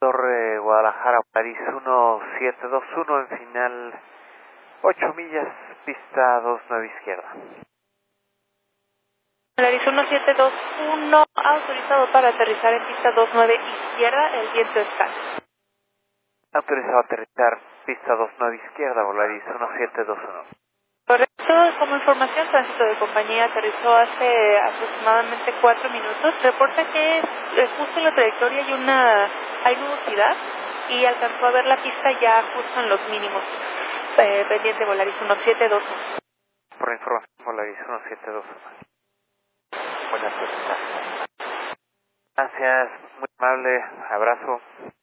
Torre Guadalajara, París 1721 en final 8 millas, pista 29 izquierda. Polaris 1721, autorizado para aterrizar en pista 29 izquierda, el viento está. Autorizado a aterrizar, pista 29 izquierda, Polaris 1721. Correcto, como información, tránsito de compañía aterrizó hace aproximadamente 4 minutos. Reporta que justo en la trayectoria hay nubosidad y alcanzó a ver la pista ya justo en los mínimos. Pendiente Volaris 1721. Por la información, Polaris 1721. Buenas noches. Gracias, muy amable, abrazo.